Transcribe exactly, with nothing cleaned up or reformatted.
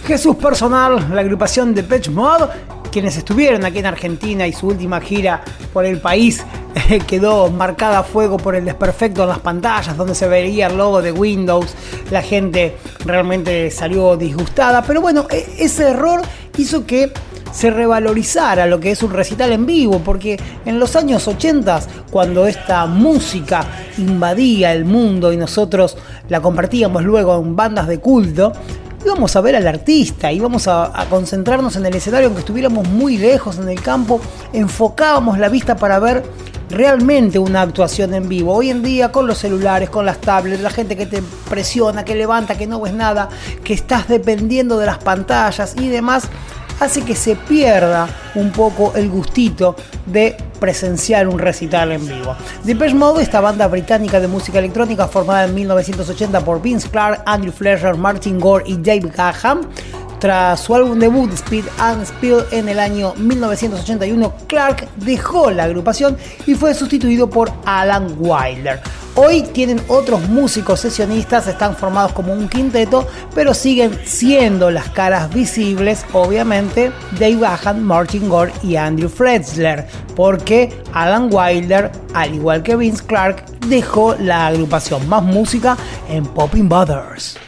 Jesús Personal, la agrupación de Depeche Mode, quienes estuvieron aquí en Argentina y su última gira por el país eh, quedó marcada a fuego por el desperfecto en las pantallas donde se veía el logo de Windows. La gente realmente salió disgustada, pero bueno, ese error hizo que se revalorizara lo que es un recital en vivo, porque en los años ochenta, cuando esta música invadía el mundo y nosotros la compartíamos luego en bandas de culto, íbamos a ver al artista, íbamos a, a concentrarnos en el escenario, aunque estuviéramos muy lejos en el campo, enfocábamos la vista para ver realmente una actuación en vivo. Hoy en día, con los celulares, con las tablets, la gente que te presiona, que levanta, que no ves nada, que estás dependiendo de las pantallas y demás, hace que se pierda un poco el gustito de presenciar un recital en vivo. Depeche Mode, esta banda británica de música electrónica formada en mil novecientos ochenta por Vince Clarke, Andrew Fletcher, Martin Gore y David Gahan. Tras su álbum debut Speed and Spill en el año mil novecientos ochenta y uno, Clarke dejó la agrupación y fue sustituido por Alan Wilder. Hoy tienen otros músicos sesionistas, están formados como un quinteto, pero siguen siendo las caras visibles, obviamente, Dave Gahan, Martin Gore y Andrew Fletcher, porque Alan Wilder, al igual que Vince Clarke, dejó la agrupación. Más música en Poppin' Butters.